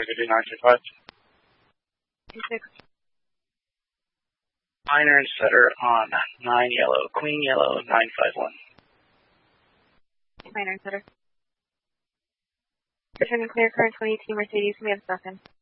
Negative 925. 26. Minor and setter on 9 yellow. Queen yellow 951. Minor and setter. Returning clear, current 2018 Mercedes, we have spoken.